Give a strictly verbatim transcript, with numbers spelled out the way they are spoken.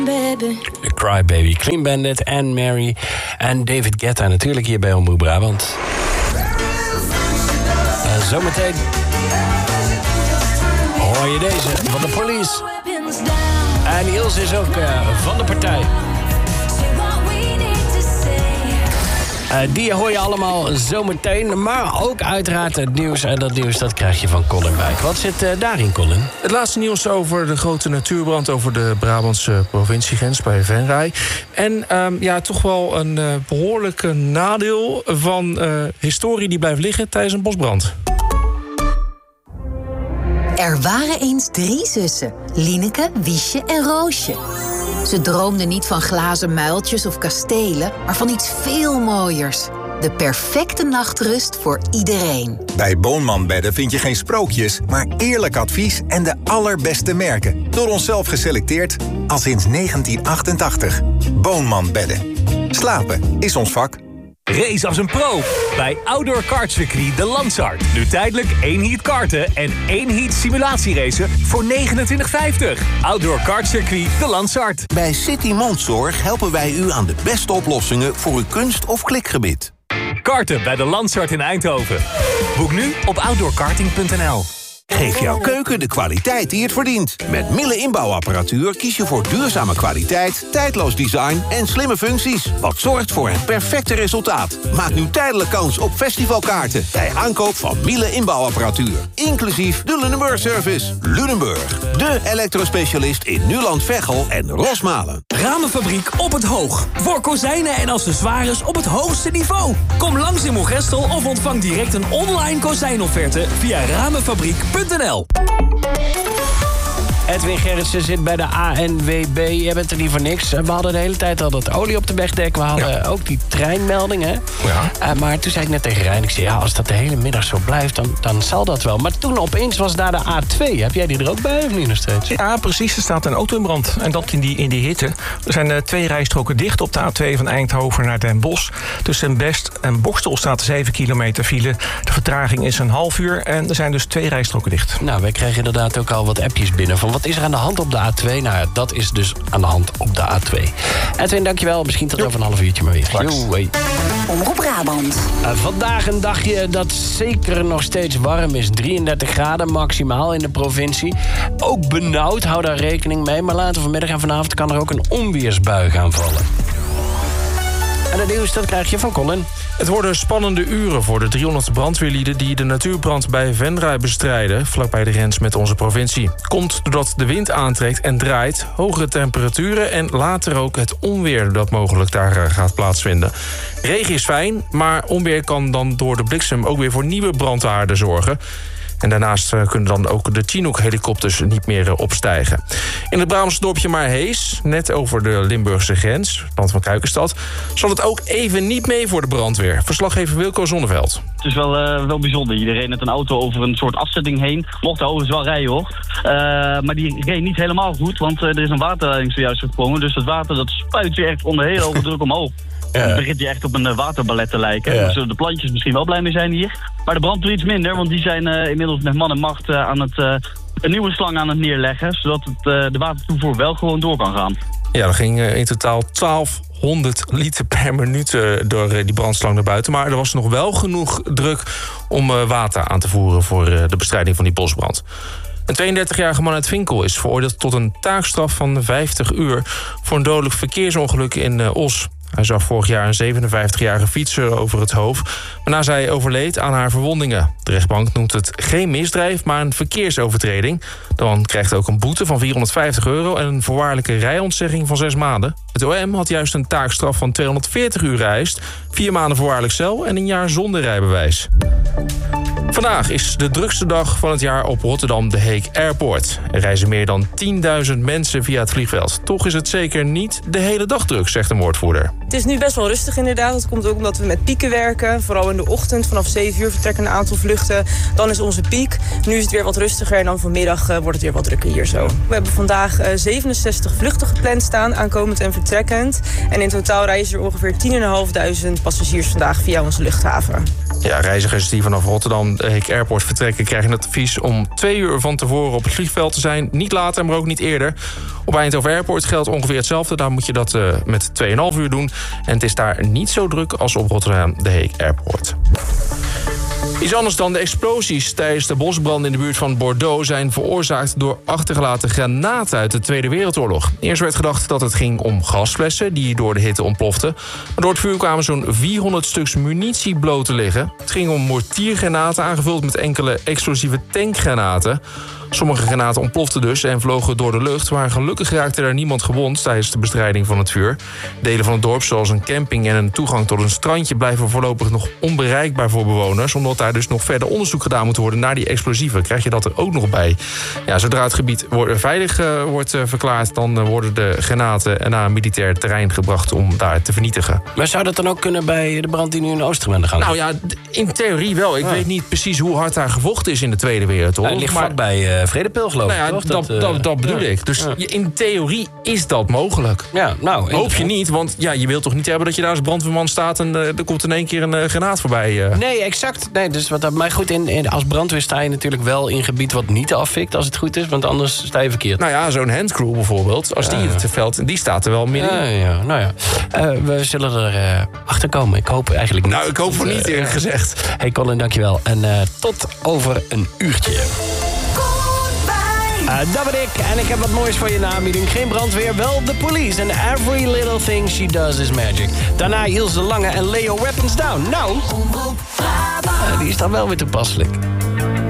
Baby. The Crybaby, Clean Bandit, Anne Mary en David Guetta natuurlijk hier bij Omroep Brabant. Uh, zometeen hoor je deze van de Police. En Niels is ook uh, van de partij. Uh, die hoor je allemaal zometeen, maar ook uiteraard het nieuws. En dat nieuws dat krijg je van Colin Wijk. Wat zit uh, daarin, Colin? Het laatste nieuws over de grote natuurbrand over de Brabantse provinciegrens bij Venray. En um, ja, toch wel een uh, behoorlijke nadeel van uh, historie die blijft liggen tijdens een bosbrand. Er waren eens drie zussen, Lieneke, Wiesje en Roosje. Ze droomden niet van glazen muiltjes of kastelen, maar van iets veel mooiers. De perfecte nachtrust voor iedereen. Bij Boonman-bedden vind je geen sprookjes, maar eerlijk advies en de allerbeste merken. Door onszelf geselecteerd al sinds negentien achtentachtig. Boonman-bedden. Slapen is ons vak. Race als een pro bij Outdoor Kartcircuit de Lansart. Nu tijdelijk één heat karten en één heat simulatieracen voor negenentwintig vijftig. Outdoor Kartcircuit de Lansart. Bij City Mondzorg helpen wij u aan de beste oplossingen voor uw kunst- of klikgebied. Karten bij de Lansart in Eindhoven. Boek nu op outdoorkarting punt n l. Geef jouw keuken de kwaliteit die het verdient. Met Miele inbouwapparatuur kies je voor duurzame kwaliteit, tijdloos design en slimme functies. Wat zorgt voor het perfecte resultaat. Maak nu tijdelijk kans op festivalkaarten bij aankoop van Miele inbouwapparatuur. Inclusief de Lunenburg service. Lunenburg, de elektrospecialist in Nuland-Veghel en Rosmalen. Ramenfabriek op het Hoog. Voor kozijnen en accessoires op het hoogste niveau. Kom langs in Moergestel of ontvang direct een online kozijnofferte via ramenfabriek punt n l. Edwin Gerritsen zit bij de A N W B. Je bent er niet voor niks. We hadden de hele tijd al dat olie op de wegdek. We hadden ja. ook die treinmelding, hè? Ja. Uh, maar toen zei ik net tegen Rijn, ik zei, ja, als dat de hele middag zo blijft, dan, dan zal dat wel. Maar toen opeens was daar de A twee. Heb jij die er ook bij of niet nog steeds? Ja, precies. Er staat een auto in brand. En dat in die, in die hitte. Er zijn uh, twee rijstroken dicht op de A twee van Eindhoven naar Den Bosch. Tussen Best en Bokstel staat zeven kilometer file. De vertraging is een half uur. En er zijn dus twee rijstroken dicht. Nou, wij kregen inderdaad ook al wat appjes binnen van wat is er aan de hand op de A twee? Nou ja, dat is dus aan de hand op de A twee. Edwin, dankjewel. Misschien tot over een half uurtje maar weer. Yo, Omroep Brabant. Uh, vandaag een dagje dat zeker nog steeds warm is. drieëndertig graden maximaal in de provincie. Ook benauwd, hou daar rekening mee. Maar later vanmiddag en vanavond kan er ook een onweersbui gaan vallen. En het nieuws, dat krijg je van Colin. Het worden spannende uren voor de driehonderd brandweerlieden die de natuurbrand bij Venray bestrijden, vlakbij de grens met onze provincie. Komt doordat de wind aantrekt en draait, hogere temperaturen en later ook het onweer dat mogelijk daar gaat plaatsvinden. Regen is fijn, maar onweer kan dan door de bliksem ook weer voor nieuwe brandhaarden zorgen. En daarnaast kunnen dan ook de Chinook-helikopters niet meer opstijgen. In het Brabantse dorpje Maarhees, net over de Limburgse grens, land van Kuikenstad, zal het ook even niet mee voor de brandweer. Verslaggever Wilco Zonneveld. Het is wel, uh, wel bijzonder. Je reed met een auto over een soort afzetting heen. Mocht overigens wel rijden, hoor. Uh, maar die reed niet helemaal goed, want uh, er is een waterleiding zojuist gekomen. Dus het water dat spuit je echt onder heel hoge druk omhoog. Ja. Dan begint hij echt op een waterballet te lijken. Ja. Daar zullen de plantjes misschien wel blij mee zijn hier. Maar de brandweer iets minder, want die zijn uh, inmiddels met man en macht uh, aan het, uh, een nieuwe slang aan het neerleggen. Zodat het, uh, de watertoevoer wel gewoon door kan gaan. Ja, er ging uh, in totaal twaalfhonderd liter per minuut uh, door uh, die brandslang naar buiten. Maar er was nog wel genoeg druk om uh, water aan te voeren voor uh, de bestrijding van die bosbrand. Een tweeëndertigjarige man uit Vinkel is veroordeeld tot een taakstraf van vijftig uur... voor een dodelijk verkeersongeluk in uh, Os. Hij zag vorig jaar een zevenenvijftigjarige fietser over het hoofd, waarna zij overleed aan haar verwondingen. De rechtbank noemt het geen misdrijf, maar een verkeersovertreding. De man krijgt ook een boete van vierhonderdvijftig euro en een voorwaardelijke rijontzegging van zes maanden. Het O M had juist een taakstraf van tweehonderdveertig uur geëist, vier maanden voorwaardelijk cel en een jaar zonder rijbewijs. Vandaag is de drukste dag van het jaar op Rotterdam de Heek Airport. Er reizen meer dan tienduizend mensen via het vliegveld. Toch is het zeker niet de hele dag druk, zegt een woordvoerder. Het is nu best wel rustig inderdaad. Dat komt ook omdat we met pieken werken. Vooral in de ochtend, vanaf zeven uur vertrekken een aantal vluchten. Dan is onze piek. Nu is het weer wat rustiger en dan vanmiddag uh, wordt het weer wat drukker hier zo. We hebben vandaag uh, zevenenzestig vluchten gepland staan, aankomend en vertrekkend. En in totaal reizen er ongeveer tien duizend vijfhonderd passagiers vandaag via onze luchthaven. Ja, reizigers die vanaf Rotterdam Heek Airport vertrekken... krijgen het advies om twee uur van tevoren op het vliegveld te zijn. Niet later, maar ook niet eerder. Op Eindhoven Airport geldt ongeveer hetzelfde. Daar moet je dat uh, met twee komma vijf uur doen. En het is daar niet zo druk als op Rotterdam de Heek Airport. Iets anders dan de explosies tijdens de bosbranden in de buurt van Bordeaux... zijn veroorzaakt door achtergelaten granaten uit de Tweede Wereldoorlog. Eerst werd gedacht dat het ging om gasflessen die door de hitte ontploften. Maar door het vuur kwamen zo'n vierhonderd stuks munitie bloot te liggen. Het ging om mortiergranaten aangevuld met enkele explosieve tankgranaten. Sommige granaten ontploften dus en vlogen door de lucht... maar gelukkig raakte er niemand gewond tijdens de bestrijding van het vuur. Delen van het dorp, zoals een camping en een toegang tot een strandje... blijven voorlopig nog onbereikbaar voor bewoners... omdat daar dus nog verder onderzoek gedaan moet worden naar die explosieven. Krijg je dat er ook nog bij. Ja, zodra het gebied veilig uh, wordt uh, verklaard... dan uh, worden de granaten naar een militair terrein gebracht om daar te vernietigen. Maar zou dat dan ook kunnen bij de brand die nu in Oosterwende gaat? Nou ja, in theorie wel. Ik ah. weet niet precies hoe hard daar gevochten is in de Tweede Wereldoorlog. Nou, het ligt vlakbij... Uh, Vredepil, geloof ik. Nou ja, dat, dat, dat, dat bedoel ja. ik. Dus ja. in theorie is dat mogelijk. Ja, nou, hoop je niet, want ja, je wilt toch niet hebben dat je daar als brandweerman staat... en uh, er komt in één keer een uh, granaat voorbij. Uh. Nee, exact. Nee, dus wat dat, maar goed, in, in, als brandweer sta je natuurlijk wel in gebied wat niet afvikt... als het goed is, want anders sta je verkeerd. Nou ja, zo'n handcrew bijvoorbeeld, als die ja, ja. het veld... die staat er wel middenin. Ja, ja, nou ja. Uh, we zullen er uh, achter komen. Ik hoop eigenlijk niet. Nou, ik hoop voor niet, eerlijk uh, gezegd. Hey Colin, dankjewel. En uh, tot over een uurtje. Uh, dat ben ik. En ik heb wat moois voor je in de aanbieding. Geen brandweer, wel de police. And every little thing she does is magic. Daarna Ilse Lange en Leo Weapons Down. Nou, uh, die is dan wel weer toepasselijk.